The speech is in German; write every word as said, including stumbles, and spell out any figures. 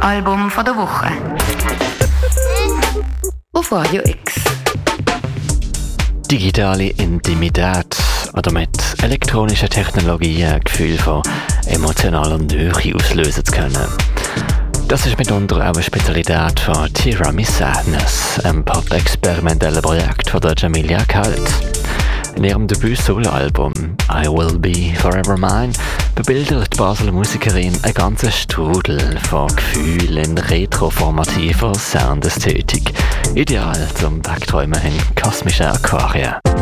Album von der Woche. Auf Radio X. Digitale Intimität oder mit elektronischer Technologie ein Gefühl von emotionaler Nähe auslösen zu können. Das ist mitunter auch eine Spezialität von Tiramisu Sadness, einem pop-experimentellen Projekt von der Jamilia Kalt. In ihrem Debüt-Solo-Album I Will Be Forever Mine bebildert die Basler Musikerin einen ganzen Strudel von Gefühlen in retroformativer Soundästhetik. Ideal zum Wegträumen in kosmischen Aquarien.